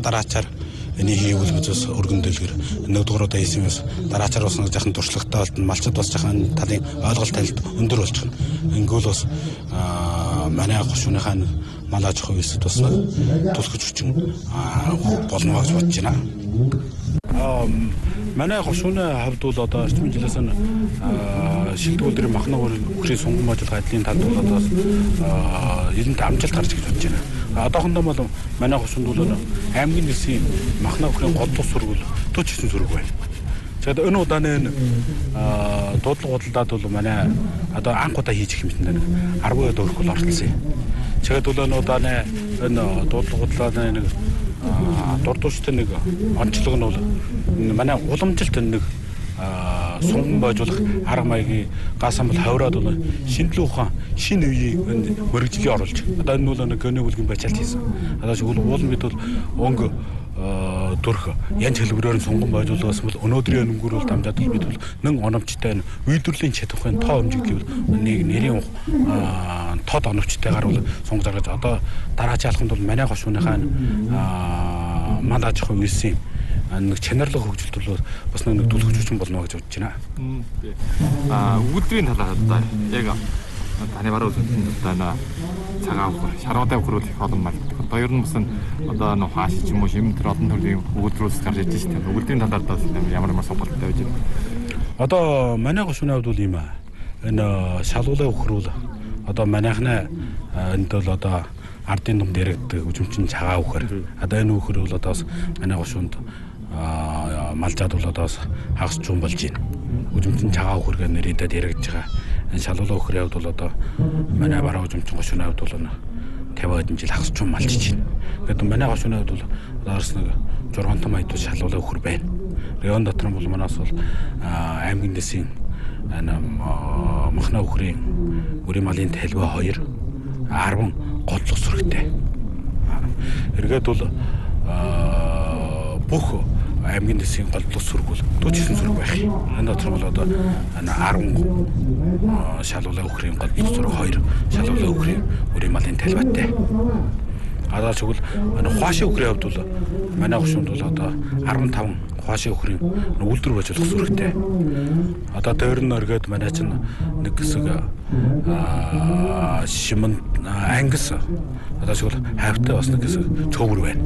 дараачаар энийг хийвэл бизнес өргөн дэлгэр нэгдүгээр удаа хийсмээс дараачаар бас нэг жахан туршлагатай болт малчд бас жахан талын ойлголт танилт өндөр болж байна. Ингэвэл бас манай гошууныхаа мал аж ахуй үйлсэд бас тусгаж хүчин болно гэж бодож байна. Манай гошууны хавьд бол одоо эртмийн жилээс нь шилдэг үлдрийн махны үхрийн сунган боожлох ажлын талд бол одоо энд амжилт гарч гэж бодож байна. Одоохондоо бол манай гошуунд бол аймгийн нэрсийн махны үхрийн голдох сургууль төчсөн зүрэг байна. Тэгээд энэ удааны дуудлага худалдаад бол манай одоо анх удаа хийж их хэмтэн 10 дөрвөл оролцсон. Тэгээд бол энэ удааны энэ дуудлага худалдааны нэг дурдуучтай нэг онцлог нь бол манай уламжилт нэг сунган боожуулах арга маягийн газ амбал хавраад бол шинэлүү ухаан шинэ үеийн мөрөгжлийг оруулж одоо энэ бол нэг гönö бүлгийн бачаалт хийсэн. Одоо шигүүл уул бид бол өнгө дөрх янз хэлбэрээр сунган боожуулсан бол өнөөдрийн өнгөр бол дамжаад бид бол нэн оновчтой үйлдвэрлэлийн чадварын тоо хэмжээг нэг нэрийн тод оновчтойгаар бол сунгаж гаргаж одоо дараачаалханд бол манай гошууныхаа мал аж ахуй үйлсийн нэг чанарлаг хөгжилт бол бас нэг түлхэж хүчин болно гэж бодож байна. Үйлдвэрийн талаар одоо яг таны баруун талаа цагаан ухар, шаргатай ухар их олон мал. Одоо ер нь бас одоо нэг хааш ч юм уу шимтэр олон төрлийн үйлдвэрүүд гарч ирж байна. Үйлдвэрийн талаар бас ямар сонголттой байж байна. Одоо манай гошууны хувьд бол юм аа. Энэ шалгуулаа ухар бол одоо манайхны энд бол одоо ардын ном дэрэгдэг үжимчин цагаан ухар. Одоо энэ ухар бол одоо манай гошуунд малжаад бол одоо хагас чуун болж байна. Үжимчин цагаан ухар гэх нэрээр дэрэгдэж байгаа. Энэ шалгуулаа ухрын хувьд бол одоо манай бараа үжимчин гошууны хувьд бол 50 хэдэн жил хагас чуун малжиж байна. Гэхдээ манай гошууны хувьд бол одоос нэг 6 том айдуу шалгуулаа ухар байна. Район дотор бол манаас бол аймгийн дэсийн махна ухрын үрийн малын талбай 2 10 голлох сүрэгтэй. Эргээд бол бүх аймгийн дэсийн голлох сүрэг бол 49 сүрэг байх. Энэ дотор бол одоо 10 шалгуулаа ухрын голлох сүрэг 2 шалгуулаа ухрын үрийн малын талбайтай. Одоо чигвэл хуашийн ухрын хувьд бол манай гошуунд бол одоо 15 хуашийн ухрын үйлдвэр боожуулах сүрэгтэй. Одоо дээр нь өргөд манай чинь нэг хэсэг шимэн ангис одоо чигвэл хайвтай бас нэг хэсэг цөөвөр байна.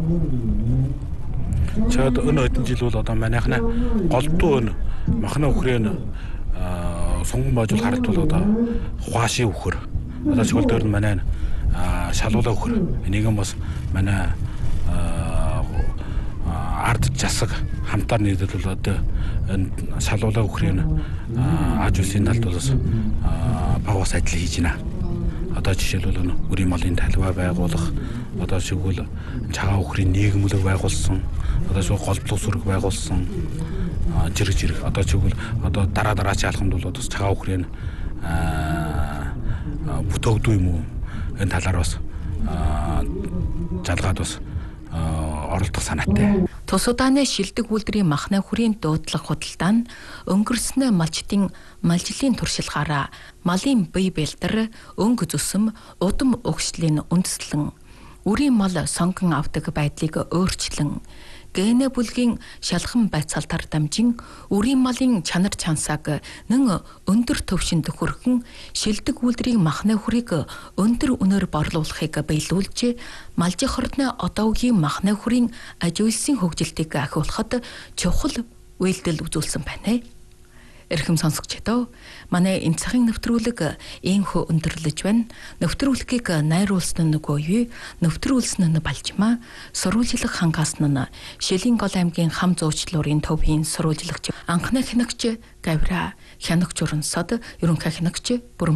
Чад өнөө хэдэн жил бол одоо манайхна голдуу өн махна ухрын сунган боожуул харалт бол одоо хуашийн ухэр. Одоо чигвэл дээр нь манай шалгуулаа ухэр. Энийг бас манай ард засаг хамтаар нийлээд бол одоо энэ шалгуулаа ухрын аж үйлсийн талд бол багаас ажил хийж байна. Одоо жишээлбэл үрийн малын талбай байгуулах, одоо шигвэл цагаан ухрын нийгэмлэг байгуулсан, одоо шигвэл голдлох сүрэг байгуулсан, жирэг одоо шигвэл одоо дараачийн алхамд бол одоо цагаан ухрын бүтөөгдөө юм уу? Энэ талаар бас жалгаад бас оролдох санаатай. Тус удааны шилдэг үйлдвэрийн махна хүрийн дуудлага худалдаа нь өнгөрснөө малчдын малжлын туршилгаараа малын бие бэлтэр, өнгө зүсэм, удам угшлын үндэслэн, үрийн мал сонгон авдаг байдлыг өөрчлөн, генэ бүлгийн шалхан байцаалтаар дамжин үрийн малын чанар чансааг нэн өндөр төвшөнд хүрхэн шилдэг үйлдвэрийн махна хүрийг өндөр үнээр борлуулахыг биелүүлж малжих хорны одоогийн махна хүрийн аж үйлсийн хөгжилтийг ахиулахад чухал үйлдэл үзүүлсэн байна. Эрхэм сонсогчдоо манай энэ цагийн нэвтрүүлэг ийхүү өндөрлөж байна. Нэвтрүүлгийг найруулсан нь үгүй, нэвтрүүлсэн нь Балжмаа, сурвалжлах хангаас нь Шилийн гол аймгийн хам зуучлуурын төвийн сурвалжлагч анхны хянагч Гавра, хянагч Урансод, ерөнхий хянагч